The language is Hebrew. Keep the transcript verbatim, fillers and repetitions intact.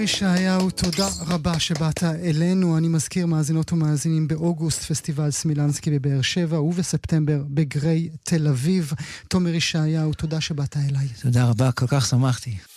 ישעיהו, תודה רבה שבאת אלינו. אני מזכיר מאזינות ומאזינים, באוגוסט פסטיבל סמילנסקי בבאר שבע ובספטמבר בגריי תל אביב. תומר ישעיהו, תודה שבאת אליי. תודה רבה, כל כך שמחתי.